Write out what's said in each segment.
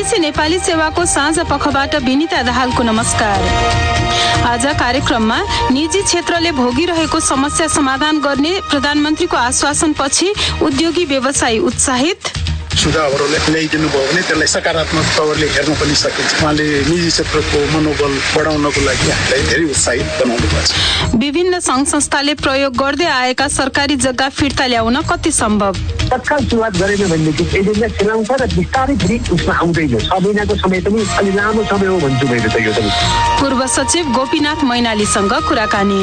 BBC Nepali सेवाको साँझ पखबाट विनिता दाहालको नमस्कार। आज कार्यक्रममा निजी क्षेत्रले भोगिरहेको समस्या समाधान गर्ने प्रधानमन्त्रीको आश्वासनपछि उद्योगी व्यवसायी उत्साहित। सुझावहरूले ल्याइदिनु भयो भने त्यसलाई सकारात्मक तवरले हेर्न पनि सकिन्छ। उहाँले निजी क्षेत्रको मनोबल बढाउनको लागि हामीलाई धेरै उत्साहित बनाउनु भएको छ। विभिन्न सङ्घ संस्थाले प्रयोग गर्दै आएका सरकारी जग्गा फिर्ता ल्याउन कति सम्भव? तत्काल सुरुवात गरेन भनेदेखि एजेन्डा खेलाउँछ र बिस्तारै फेरि उसमा आउँदैन। 6 महिनाको समय पनि अलि लामो समय हो भन्छु मैले त। यो पूर्व सचिव गोपीनाथ मैनालीसँग कुराकानी।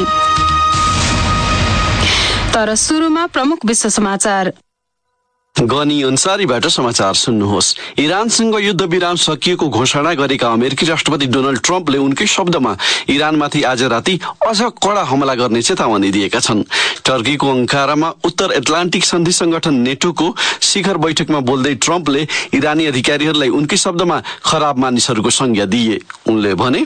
तर सुरुमा प्रमुख विश्व समाचार। गनी अन्सारीबाट समाचार सुन्नुहोस्। इरानसँग युद्ध विराम सकिएको घोषणा गरेका अमेरिकी राष्ट्रपति डोनाल्ड ट्रम्पले उनकै शब्दमा इरानमाथि आज राति अझ कडा हमला गर्ने चेतावनी दिएका छन्। टर्कीको अंकारामा उत्तर एटलान्टिक सन्धि संगठन नेटोको शिखर बैठकमा बोल्दै ट्रम्पले इरानी अधिकारीहरूलाई उनकै शब्दमा खराब मानिसहरूको संज्ञा दिए। उनले भने,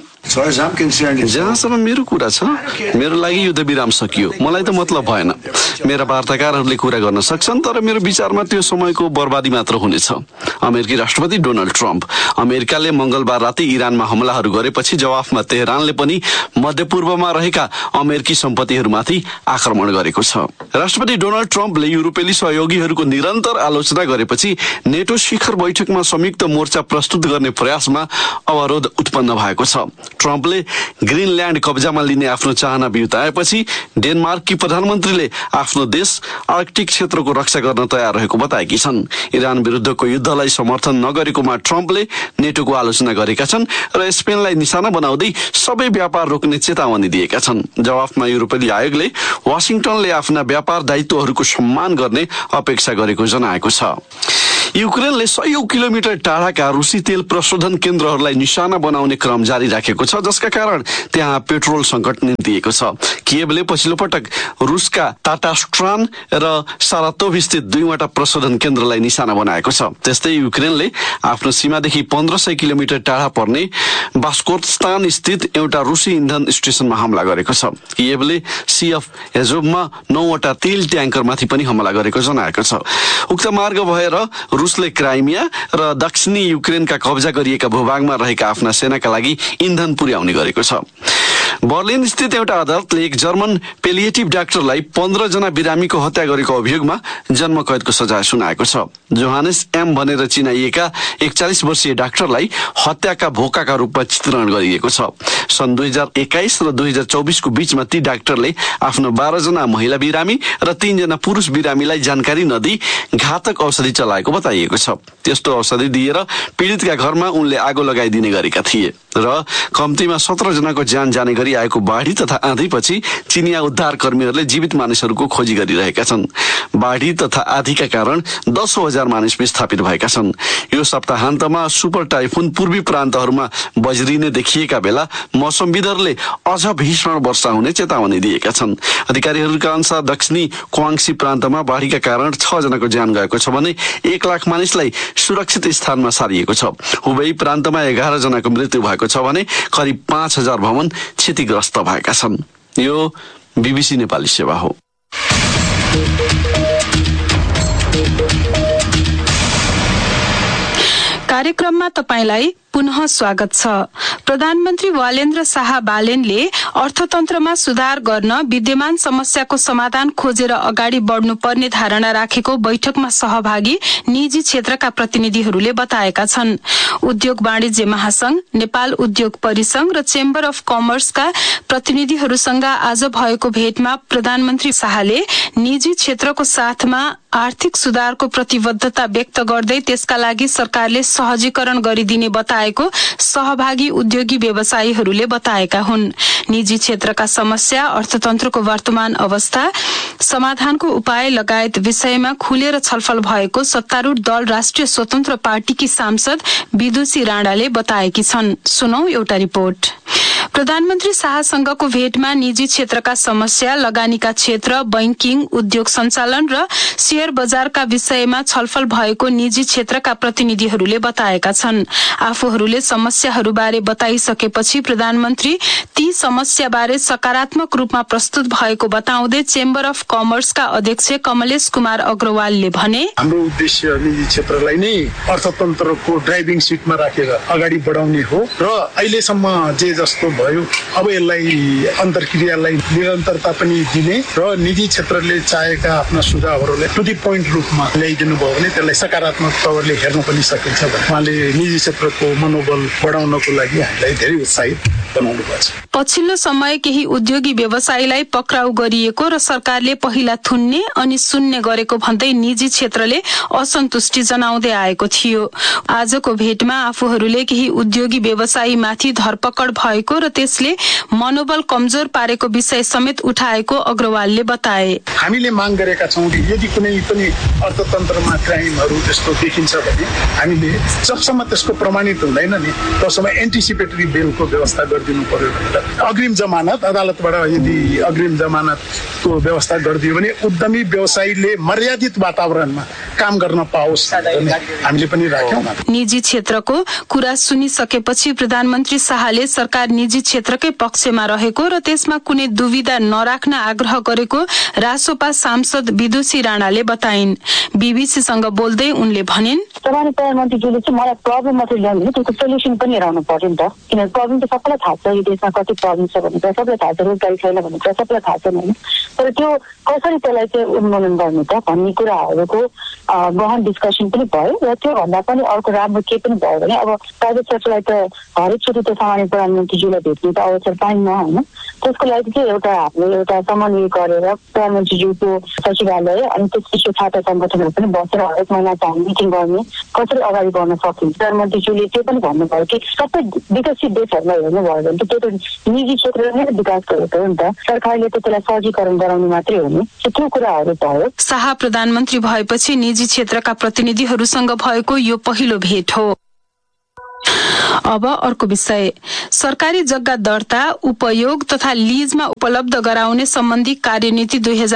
जहाँसम्म मेरो कुरा छ, मेरो लागि युद्ध विराम सकियो, मलाई त मतलब भएन। मेरा वार्ताकारहरूले कुरा गर्न सक्छन्, तर मेरो विचारमा त्यो समयको बर्बादी मात्र हुनेछ। अमेरिकी राष्ट्रपति डोनाल्ड ट्रम्प। अमेरिकाले मंगलबार राति इरानमा हमलाहरू गरेपछि जवाफमा तेहरानले पनि मध्यपूर्वमा रहेका अमेरिकी सम्पत्तिहरूमाथि आक्रमण गरेको छ। राष्ट्रपति डोनाल्ड ट्रम्पले युरोपेली सहयोगीहरूको निरन्तर आलोचना गरेपछि नेटो शिखर बैठकमा संयुक्त मोर्चा प्रस्तुत गर्ने प्रयासमा अवरोध उत्पन्न भएको छ। ट्रम्पले ग्रिनल्यान्ड कब्जामा लिने आफ्नो चाहना बिउताएपछि डेनमार्ककी प्रधानमन्त्रीले आफ्नो देश आर्कटिक क्षेत्रको रक्षा गर्न तयार रहेको बताएकी छन्। इरान विरुद्धको युद्धलाई समर्थन नगरेकोमा ट्रम्पले नेटोको आलोचना गरेका छन् र स्पेनलाई निशाना बनाउँदै सबै व्यापार रोक्ने चेतावनी दिएका छन्। जवाफमा युरोपेली आयोगले वाशिंगटनले आफ्ना व्यापार दायित्वहरूको सम्मान गर्ने अपेक्षा गरेको जनाएको छ। युक्रेनले 100 किलोमिटर टाढाका रुसी तेल प्रशोधन केन्द्रहरूलाई निशाना बनाउने क्रम जारी राखेको छ, जसका कारण त्यहाँ पेट्रोल संकट निम्तिएको छ। कियेभले पछिल्लो पटक रुसका टाटास्ट्रान र सारातोभ स्थित 2वटा प्रशोधन केन्द्रलाई निशाना बनाएको छ। त्यस्तै युक्रेनले आफ्नो सीमादेखि 1500 किलोमिटर टाढा पर्ने बास्कोस्तान स्थित एउटा रुसी इन्धन स्टेशनमा हमला गरेको छ। कियेभले सिएफ एजोभमा 9वटा तेल ट्याङ्करमाथि पनि हमला गरेको जनाएको छ। उक्त मार्ग भएर रुसले क्राइमिया र दक्षिणी युक्रेनका कब्जा गरिएका भूभागमा रहेका आफ्ना सेनाका लागि इन्धन पुर्याउने गरेको छ। बर्लिन स्थित एउटा अदालतले एक जर्मन पेलिएटिभ डाक्टरलाई 15 जना बिरामीको हत्या गरेको अभियोगमा जन्म कैदको सजाय सुनाएको छ। जोहानेस एम भनेर चिनाइएका 41 वर्षीय डाक्टरलाई हत्याका भोकाका रूपमा चित्रण गरिएको छ। सन् 2021 र 2024 को बीचमा ती डाक्टरले आफ्नो 12 जना महिला बिरामी र 3 जना पुरुष बिरामीलाई जानकारी नदिई घातक औषधि चलाएको बताइएको छ। त्यस्तो औषधि दिएर पीडितका घरमा उनले आगो लगाइदिने गरेका थिए र कम्तीमा 17 जनाको ज्यान जाने गरी आएको बाढी तथा आँधीपछि चिनिया उद्धार कर्मीहरूले जीवित मानिसहरूको खोजी गरिरहेका छन्। बाढी तथा आँधीका कारण 10,000 मानिस विस्थापित भएका छन्। यो सप्ताहान्तमा सुपर टाइफुन पूर्वी प्रान्तहरूमा बज्रिने देखिएका बेला मौसमविदहरूले अझ भीषण वर्षा हुने चेतावनी दिएका छन्। अधिकारीहरूका अनुसार दक्षिणी क्वाङसी प्रान्तमा बाढीका कारण 6 जनाको ज्यान गएको छ भने 1 लाख मानिसलाई सुरक्षित स्थानमा सारिएको छ। हुबेई प्रान्तमा 11 जनाको मृत्यु भएको छ भने करिब 5000 भवन क्षतिग्रस्त भएका छन्। यो बीबीसी नेपाली सेवा हो। कार्यक्रममा तपाईलाई पुनः स्वागत छ। प्रधानमन्त्री वालेन्द्र शाह बालेनले अर्थतन्त्रमा सुधार गर्न विद्यमान समस्याको समाधान खोजेर अगाडि बढ्नुपर्ने धारणा राखेको बैठकमा सहभागी निजी क्षेत्रका प्रतिनिधिहरूले बताएका छन्। उद्योग वाणिज्य महासंघ, नेपाल उद्योग परिसंघ र चेम्बर अफ कमर्सका प्रतिनिधिहरूसँग आज भएको भेटमा प्रधानमन्त्री शाहले निजी क्षेत्रको साथमा आर्थिक सुधारको प्रतिबद्धता व्यक्त गर्दै त्यसका लागि सरकारले सहजीकरण गरिदिने बताएको सहभागी उद्योगी व्यवसायीहरूले बताएका हुन्। निजी क्षेत्रका समस्या, अर्थतन्त्रको वर्तमान अवस्था, समाधानको उपाय लगायत विषयमा खुलेर छलफल भएको सत्तारूढ दल राष्ट्रिय स्वतन्त्र पार्टीकी सांसद विदुषी राणाले बताएकी छन्। सुनौ एउटा रिपोर्ट। प्रधानमन्त्री शाहसँगको भेटमा निजी क्षेत्रका समस्या, लगानीका क्षेत्र, बैंकिङ, उद्योग सञ्चालन र शेयर बजारका विषयमा छलफल भएको निजी क्षेत्रका प्रतिनिधिहरूले बताएका छन्। आफूहरूले समस्याहरूबारे बताइसकेपछि प्रधानमन्त्री ती समस्याबारे सकारात्मक रूपमा प्रस्तुत भएको बताउँदै चेम्बर अफ कमर्सका अध्यक्ष कमलेश कुमार अग्रवालले भने, हाम्रो उद्देश्य निजी क्षेत्रलाई नै अर्थतन्त्रको ड्राइभिङ सिटमा राखेर अगाडि बढाउने हो र अहिलेसम्म जे जस्तो भयो अब यसलाई अन्तर्क्रियालाई निरन्तरता पनि दिने र निजी क्षेत्रले चाहेका आफ्ना सुझावहरूलाई टु द पोइन्ट रूपमा ल्याइदिनु भयो भने त्यसलाई सकारात्मक तवरले हेर्न पनि सकिन्छ। उहाँले निजी क्षेत्रको मनोबल बढाउनको लागि हामीलाई धेरै उत्साहित बनाउनु भएको छ। पछिल्लो समय केही उद्योगी व्यवसायीलाई पक्राउ गरिएको र सरकारले पहिला थुन्ने अनि सुन्ने गरेको भन्दै निजी क्षेत्रले असन्तुष्टि जनाउँदै आएको थियो। आजको भेटमा आफूहरूले केही उद्योगी व्यवसायीमाथि धरपकड भएको र त्यसले मनोबल कमजोर पारेको विषय समेत उठाएको अग्रवालले बताए। हामीले माग गरेका छौँ कि यदि कुनै पनि अर्थतन्त्रमा क्राइमहरू त्यस्तो देखिन्छ भने हामीले जबसम्म त्यसको प्रमाणित हुँदैन नि तबसम्म एन्टिसिपेटरी बेलको व्यवस्था गरिदिनु पर्यो भनेर अग्रिम जमानत अदालतबाट यदि अग्रिम जमानतको व्यवस्था गरिदियो भने उद्यमी व्यवसायीले मर्यादित वातावरणमा काम गर्न पाओस् हामीले पनि राख्यौँ। निजी क्षेत्रको कुरा सुनिसकेपछि प्रधानमन्त्री शाहले सरकार निजी क्षेत्रकै पक्षमा रहेको र त्यसमा कुनै दुविधा नराख्न आग्रह गरेको रासोपा सांसद विदुषी राणाले बताइन्। बीबीसीसँग बोल्दै उनले भनिन्, प्रधानमन्त्रीज्यूले चाहिँ मलाई प्रब्लम मात्रै ल्याउनु त्यसको सोल्युसन पनि हेराउनु पर्यो नि त, किनभने प्रब्लम त सबैलाई थाहा छ, यो देशमा कति प्रब्लम छ भन्ने कुरा सबैलाई थाहा छ, रोजगारी छैन भन्ने कुरा सबैलाई थाहा छ होइन, तर त्यो कसरी त्यसलाई चाहिँ उन्मूलन गर्नु त भन्ने कुराहरूको गहन डिस्कसन पनि भयो र त्यो भन्दा पनि अर्को राम्रो के पनि भयो भने अब प्राइभेट सेक्टरलाई त हरेकचोटि त सामान्य प्रधानमन्त्रीज्यूलाई भेट्ने त अवसर पाइन्न होइन, त्यसको लागि चाहिँ हामीले एउटा समन्वय गरेर प्रधानमन्त्रीज्यूको सचिवालय अनि त्यसपछि छात्र संगठनहरू पनि बसेर हरेक महिना चाहिँ मिटिङ गर्ने कसरी अगाडि बढ्न सकिन्छ। प्रधानमन्त्रीज्यूले त्यो पनि भन्नुभयो कि सबै विकसित देशहरूलाई हेर्नुभयो भने त्यो त निजी क्षेत्रले नै विकास गरेको हो नि त, सरकारले त त्यसलाई सहजीकरण गराउने मात्रै हो नि, त्यो कुराहरू भयो। शाह प्रधानमन्त्री भएपछि निजी क्षेत्रका प्रतिनिधिहरूसँग भएको यो पहिलो भेट हो। अब अर्को विषय, सरकारी जग्गा दर्ता, उपयोग तथा लीजमा उपलब्ध गराउने सम्बन्धी कार्यनीति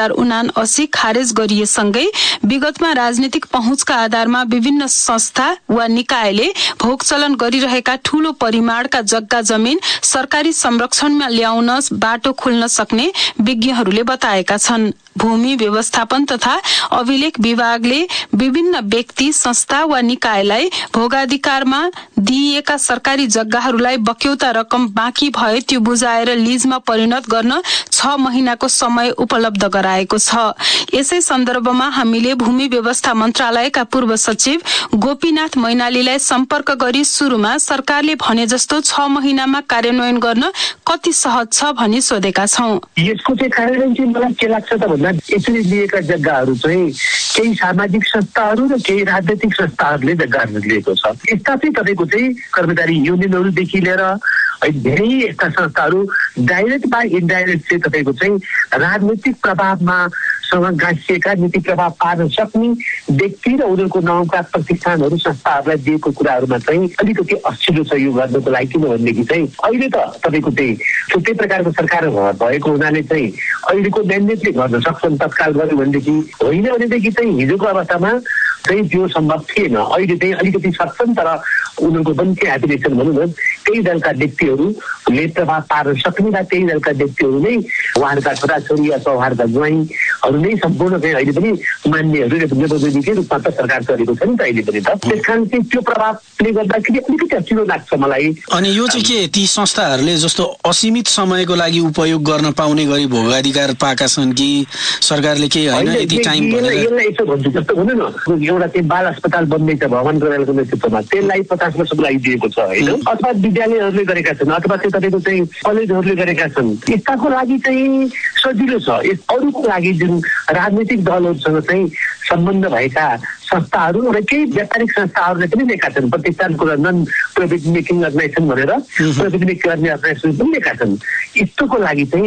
2079 खारेज गरिएसँगै विगतमा राजनीतिक पहुँचका आधारमा विभिन्न संस्था वा निकायले भोगचलन गरिरहेका ठूलो परिमाणका जग्गा जमिन सरकारी संरक्षणमा ल्याउन बाटो खुल्न सक्ने विज्ञहरूले बताएका छन्। भूमि व्यवस्थापन तथा अभिलेख विभागले विभिन्न व्यक्ति, संस्था वा निकायलाई भोगाधिकारमा दिइएका सरकारी जग्गाहरूलाई बक्यौता रकम बाँकी भए त्यो बुझाएर लीजमा परिणत गर्न 6 महिनाको समय उपलब्ध गराएको छ। यसै सन्दर्भमा हामीले भूमि व्यवस्था मन्त्रालयका पूर्व सचिव गोपीनाथ मैनालीलाई सम्पर्क गरी सुरुमा सरकारले भने जस्तो 6 महिनामा कार्यान्वयन गर्न कति सहज छ भनी सोधेका छौं। यसको चाहिँ कार्यान्वयन चाहिँ मलाई के लाग्छ त भन्दा यसरी लिएका जग्गाहरू चाहिँ केही सामाजिक संस्थाहरू र केही राजनैतिक संस्थाहरूले जग्गाहरू लिएको छ। यस्ता चाहिँ तपाईँको चाहिँ कर्मचारी युनियनहरूदेखि लिएर धेरै यस्ता संस्थाहरू डाइरेक्ट वा इन्डाइरेक्ट चाहिँ तपाईँको चाहिँ राजनैतिक प्रभावमा सँग गाँसिएका, नीति प्रभाव पार्न सक्ने व्यक्ति र उनीहरूको नाउँका प्रतिष्ठानहरू, संस्थाहरूलाई दिएको कुराहरूमा चाहिँ अलिकति असिलो छ यो गर्नको लागि, किनभनेदेखि चाहिँ अहिले त तपाईँको चाहिँ छुट्टै प्रकारको सरकार भएको हुनाले चाहिँ अहिलेको म्यान्डेटले गर्न सक्छन् तत्काल गर्यो भनेदेखि, होइन भनेदेखि चाहिँ हिजोको अवस्थामा चाहिँ त्यो सम्भव थिएन। अहिले चाहिँ अलिकति सक्छन् तर उनीहरूको पनि के एप्लिकेसन भनौँ न त्यही दलका व्यक्तिहरूले प्रभाव पार्न सक्ने र त्यही दलका व्यक्तिहरू नै उहाँहरूका छोराछोरी अथवा उहाँहरूका ज्वाइँहरू नै सम्पूर्ण चाहिँ अहिले पनि मान्नेहरू नेतृत्वकै रूपमा त सरकार चलेको छ नि त अहिले पनि त, त्यस कारण चाहिँ त्यो प्रभावले गर्दाखेरि अलिकति अचिलो लाग्छ मलाई। अनि यो चाहिँ के ती संस्थाहरूले जस्तो असीमित समयको लागि उपयोग गर्न पाउने गरी भोगाधिकार पाएका छन् कि सरकारले के होइन यति टाइम यसलाई यसो भन्छु जस्तो हुनु न, एउटा चाहिँ बाल अस्पताल बन्दैछ भवन गरालको नेतृत्वमा, त्यसलाई 50 वर्षको लागि दिएको छ होइन, अथवा विद्यालयहरूले गरेका छन् अथवा चाहिँ तपाईँको चाहिँ कलेजहरूले गरेका छन्, यस्ताको लागि चाहिँ सजिलो छ। अरूको लागि जुन राजनीतिक दलहरूसँग चाहिँ सम्बन्ध भएका संस्थाहरू र केही व्यापारिक संस्थाहरूले पनि लिएका छन्, प्रतिष्ठानको नन प्रॉफिट मेकिङ अर्गनाइजेसन भनेर प्रॉफिट मेकिङ गर्ने अर्गनाइजेसन पनि लिएका छन्, यस्तोको लागि चाहिँ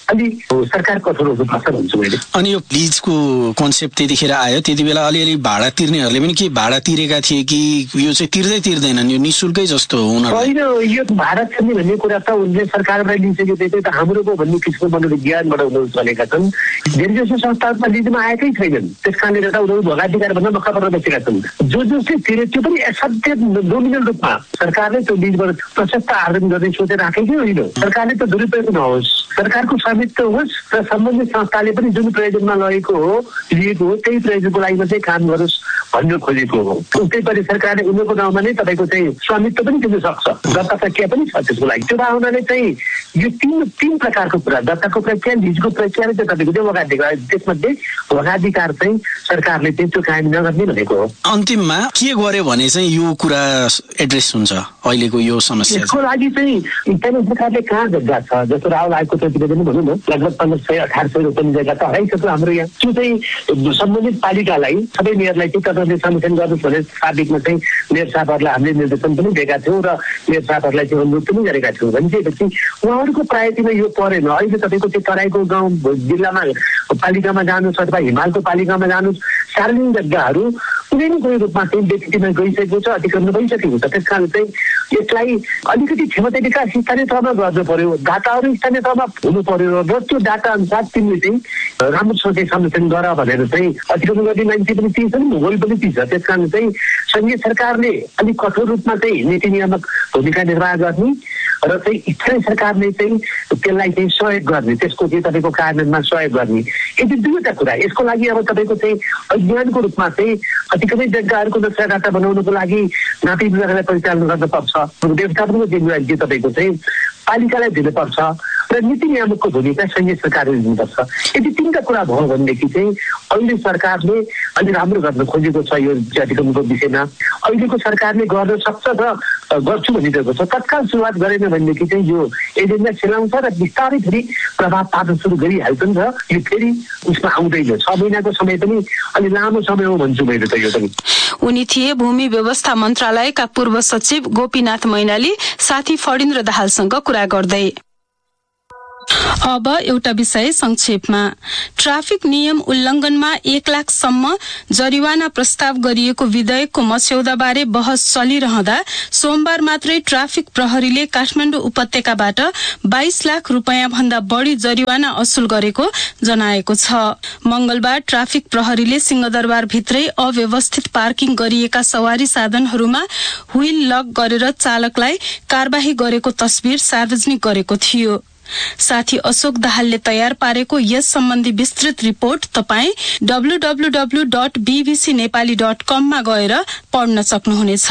अलि सरकार कठोर हुनुपर्छ भन्छु मैले। अनि यो लिजको कन्सेप्ट त्यतिखेर आयो, त्यति बेला अलिअलि भाडा तिर्नेहरूले पनि के भाडा तिरेका थिए कि यो चाहिँ तिर्दैनन्, यो निःशुल्कै जस्तो हुन? होइन, यो भाडा तिर्ने भन्ने कुरा त उनले सरकारबाट लिइसकेको थियो, त हाम्रो पो भन्ने किसिमको मनोविज्ञानबाट उनीहरू चलेका छन्। धेरै जसो संस्थाहरूमा लिजमा आएकै छैनन्, त्यस कारणले गर्दा उनीहरू भोगाधिकार भन्दा मक्का पर्न बसेका छन्। जो चाहिँ तिरे त्यो पनि असाध्य नोमिनल रूपमा सरकारले त्यो लिजबाट प्रशस्त आर्जन गर्ने सोचेर राखेकै होइन। सरकारले त दुरुपयोग नहोस्, सरकारको स्वामित्व होस् र सम्बन्धित संस्थाले पनि जुन प्रयोजनमा लिएको हो त्यही प्रयोजनको लागि मात्रै काम गरोस् भन्ने खोजेको हो। उस्तै गरी सरकारले उनीहरूको गाउँमा नै तपाईँको चाहिँ स्वामित्व पनि दिनु सक्छ, दत्ता प्रक्रिया पनि छ त्यसको लागि। त्यो भावनाले चाहिँ यो तीन प्रकारको कुरा, दत्ताको प्रक्रिया, लिजको प्रक्रिया र तपाईँको त्यो भोगाधिकार, त्यसमध्ये भोगाधिकार चाहिँ सरकारले चाहिँ त्यो कायम नगर्ने भनेको हो। अन्तिममा के गर्यो भने चाहिँ यो कुरा एड्रेस हुन्छ अहिलेको यो समस्या? यसको लागि चाहिँ स्थानीय सरकारले कहाँ जग्गा छ, जस्तो राहुल आयोगको चौकीले पनि भनौँ न, लगभग 1500-1800 रुपियाँ जग्गा त हराइसक्यो हाम्रो यहाँ। त्यो चाहिँ सम्बन्धित पालिकालाई सबै मेयरलाई चाहिँ तपाईँले समेसन गर्नुहोस् भने साबिकमा चाहिँ मेयर साहबहरूलाई हामीले निर्देशन पनि दिएका थियौँ र मेयर साहबहरूलाई चाहिँ अनुरोध पनि गरेका थियौँ। भनेपछि उहाँहरूको प्रायोरिटीमा यो परेन। अहिले तपाईँको चाहिँ तराईको गाउँ जिल्लामा पालिकामा जानुहोस् अथवा हिमालको पालिकामा जानुहोस्, सार्वजनिक जग्गाहरू कुनै न कुनै रूपमा चाहिँ व्यक्तिमा गइसकेको छ, अतिक्रमण भइसकेको छ। त्यस कारण चाहिँ यसलाई अलिकति क्षमता विकास स्थानीय तहमा गर्नु पर्यो, डाटाहरू स्थानीय तहमा हुनु पर्यो र त्यो डाटा अनुसार तिमीले चाहिँ राम्रोसँग संरक्षण गर भनेर चाहिँ अतिक्रमण गर्ने मान्छे पनि ती छन्, भूगोल पनि ती छ। त्यस कारण चाहिँ संघीय सरकारले अलिक कठोर रूपमा चाहिँ नीति नियामक भूमिका निर्वाह गर्ने र चाहिँ स्थानीय सरकारले चाहिँ त्यसलाई चाहिँ सहयोग गर्ने, त्यसको चाहिँ तपाईँको कार्यान्वयनमा सहयोग गर्ने। यति दुईवटा कुरा। यसको लागि अब तपाईँको चाहिँ अज्ञानको रूपमा चाहिँ अतिक्रमित जग्गाहरूको नक्सा डाटा बनाउनको लागि नापी विभागलाई परिचालन गर्न पर्छ, व्यवस्थापनको जिम्मेवारी चाहिँ तपाईँको चाहिँ पालिकालाई दिनुपर्छ र नीति नियामकको भूमिका संघीय सरकारले दिनुपर्छ। यदि तीनटा कुरा भयो भनेदेखि चाहिँ अहिले सरकारले अलि राम्रो गर्न खोजेको छ यो अतिक्रमणको विषयमा। अहिलेको सरकारले गर्न सक्छ र गर्छु भनिरहेको छ। तत्काल सुरुवात गरेन भनेदेखि चाहिँ यो एजेन्डा सेलाउँछ र बिस्तारै फेरि प्रभाव पार्न सुरु गरिहाल्छ नि त। यो फेरि उसमा आउँदैन, 6 महिनाको समय पनि अलि लामो समय हो भन्छु मैले त। यो पनि उनी थिए भूमि व्यवस्था मन्त्रालयका पूर्व सचिव गोपीनाथ मैनाली। साथी फणिन्द्र दाहालसँग कुरा गर्दै अब एउटा विषय संक्षेपमा। ट्राफिक नियम उल्लंघनमा 1 लाखसम्म जरिवाना प्रस्ताव गरिएको विधेयकको मस्यौदाबारे बहस चलिरहँदा सोमबार मात्रै ट्राफिक प्रहरीले काठमाडौँ उपत्यकाबाट 22 लाख रुपियाँ भन्दा बढ़ी जरिवाना असुल गरेको जनाएको छ। मंगलबार ट्राफिक प्रहरीले सिंहदरबार भित्रै अव्यवस्थित पार्किङ गरिएका सवारी साधनहरूमा व्हील लक गरेर चालकलाई कार्यवाही गरेको तस्बिर सार्वजनिक गरेको थियो। साथी अशोक दाहालले तयार पारेको यस सम्बन्धी विस्तृत रिपोर्ट तपाई www.bbcnepali.com मा गएर पढ्न सक्नुहुनेछ।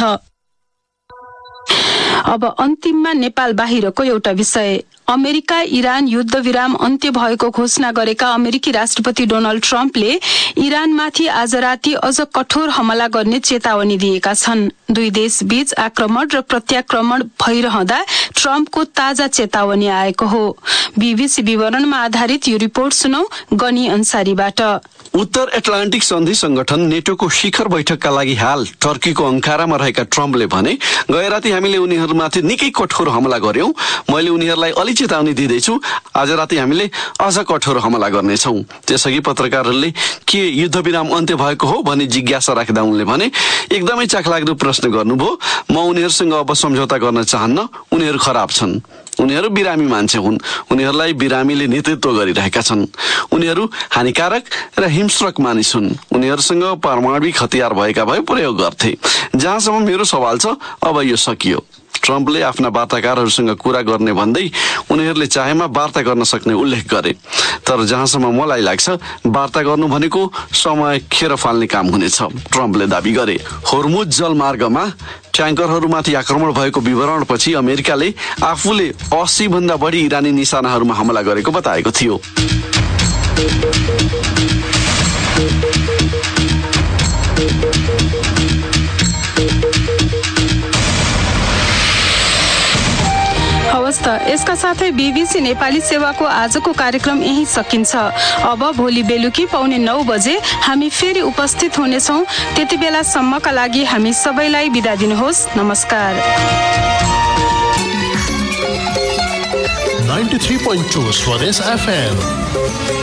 अब अन्तिममा नेपाल बाहिरको एउटा विषय। अमेरिका इरान युद्ध विराम अन्त्य भएको घोषणा गरेका अमेरिकी राष्ट्रपति डोनाल्ड ट्रम्पले इरानमाथि आज राति अझ कठोर हमला गर्ने चेतावनी दिएका छन्। दुई देश बीच आक्रमण र प्रत्याक्रमण भइरहँदा ट्रम्पको ताजा चेतावनी आएको हो। बीबीसी विवरणमा आधारित यो रिपोर्ट सुनौ गनी अन्सारीबाट। उत्तर एटलान्टिक सन्धि संगठन नेटोको शिखर बैठकका लागि हाल टर्कीको अंकारामा रहेका ट्रम्पले भने, गए राति हामीले उनीहरूमाथि निकै कठोर हमला गर्यौं। मैले उनीहरूलाई अलि चेतावनी दिँदैछु, आज राति हामीले अझ कठोर हमला गर्नेछौं। त्यसअघि पत्रकारहरूले के युद्ध विराम अन्त्य भएको हो भनी जिज्ञासा राख्दा उनले भने, एकदमै चाखलाग्दो प्रश्न गर्नुभयो। म उनीहरूसँग अब सम्झौता गर्न चाहन्न, उनीहरू खराब छन्। उनीहरू बिरामी मान्छे हुन्, उनीहरूलाई बिरामीले नेतृत्व गरिरहेका छन्। उनीहरू हानिकारक र हिंस्रक मानिस हुन्। उनीहरूसँग परमाणविक हतियार भएका भए प्रयोग गर्थे। जहाँसम्म मेरो सवाल छ, अब यो सकियो। ट्रम्पले आफ्ना वार्ताकारहरूसँग कुरा गर्ने भन्दै उनीहरूले चाहेमा वार्ता गर्न सक्ने उल्लेख गरे। तर जहाँसम्म मलाई लाग्छ, वार्ता गर्नु भनेको समय खेर फाल्ने काम हुनेछ, ट्रम्पले दाबी गरे। होर्मुज जलमार्गमा ट्याङ्करहरूमाथि आक्रमण भएको विवरणपछि अमेरिकाले आफूले 80 भन्दा बढी इरानी निशानाहरूमा हमला गरेको बताएको थियो। हवस् त, यसका साथै बीबीसी नेपाली सेवाको आजको कार्यक्रम यही सकिन्छ। अब भोलि बेलुकी 8:45 बजे हामी फेरि उपस्थित हुनेछौँ। त्यति बेलासम्मका लागि हामी सबैलाई बिदा दिनुहोस्। नमस्कार। 93.2 Swades FM.